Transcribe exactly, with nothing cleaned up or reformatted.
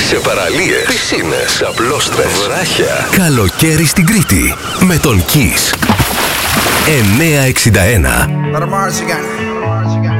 σε παραλίες, πισίνες, απλώστρες, βράχια. Καλοκαίρι στην Κρήτη με τον Kiss. εννιακόσια εξήντα ένα.